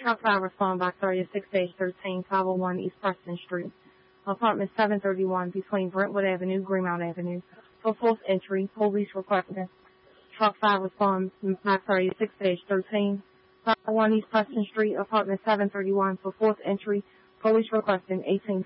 Truck 5 respond by 36-13, 501 East Preston Street, apartment 731 between Brentwood Avenue, Greenmount Avenue. For fourth entry, police requesting. Truck 5 responds by 36-13, 501 East Preston Street, apartment 731. For fourth entry, police requesting 18